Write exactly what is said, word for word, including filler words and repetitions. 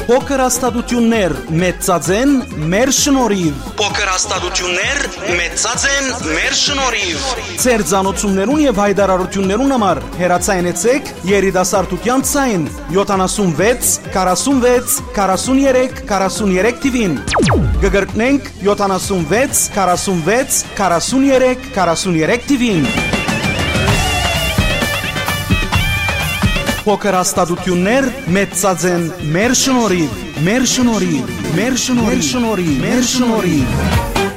Փոքր հաստատություններ մեծածեն մեր շնորհիվ։ Փոքր հաստատություններ մեծածեն մեր շնորհիվ։ Ձեր ցանոթություններուն եւ հայտարարություններուն համար հեռացայնեցեք երիտասարդության ցայն յոթանասունվեց քառասունվեց քառասուններեք քառասուններեք տիվին։ Գգրտնենք յոթանասունվեց քառասունվեց քառասուններեք քառասուններեք տիվին։ Փոքր հաստատություններ մեծածեն մեր շնորհիվ, մեր շնորհիվ, մեր շնորհիվ, մեր շնորհիվ, մեր շնորհիվ։